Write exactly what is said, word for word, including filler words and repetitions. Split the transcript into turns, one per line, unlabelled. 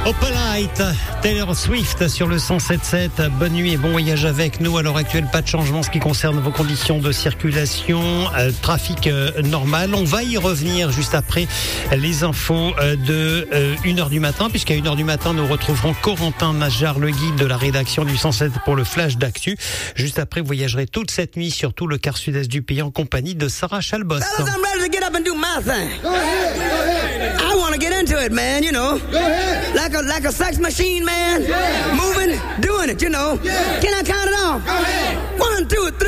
Opalite, Taylor Swift sur le cent sept sept. Bonne nuit et bon voyage avec nous. À l'heure actuelle, pas de changement en ce qui concerne vos conditions de circulation, euh, trafic euh, normal. On va y revenir juste après les infos euh, de euh, une heure du matin, puisqu'à une heure du matin, nous retrouverons Corentin Najar, le guide de la rédaction du cent sept pour le flash d'actu. Juste après, vous voyagerez toute cette nuit sur tout le quart sud-est du pays en compagnie de Sarah Chalbos.
Fellas, I'm ready to get up and do my thing. Go ahead, go ahead. I want to get into it, man, you know. Go ahead. Like a like a sex machine, man. Yeah. Moving, doing it, you know. Yeah. Can I count it off? Go ahead. One, two, three.